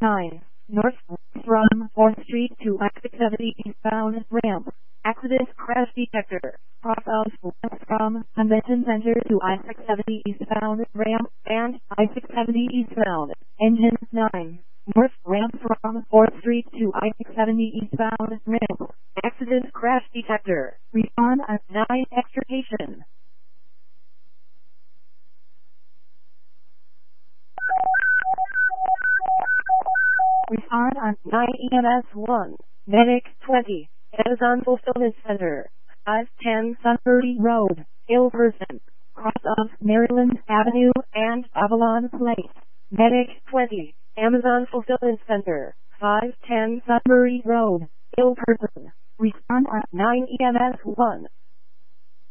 9. North from 4th Street to I-670 eastbound ramp. Exodus crash detector. Cross of from Convention Center to I-670 eastbound ramp and I-670 eastbound. Engine 9. North ramp from 4th Street to I-670 eastbound ramp. Exodus crash detector. Respawn at 9 extrication. Respawn on 9 EMS 1. Medic 20. Amazon Fulfillment Center. 510 Sunbury Road, Hilversum. Cross of Maryland Avenue and Avalon Place. Medic 20. Amazon Fulfillment Center. 510 Sunbury Road, Hilversum. Respawn on 9 EMS 1.